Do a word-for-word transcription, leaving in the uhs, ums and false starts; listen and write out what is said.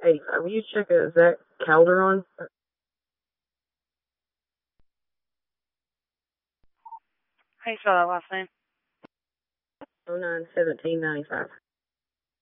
eighty-five. Will you check a Zach Calderon? How you spell that last name? oh nine seventeen ninety-five.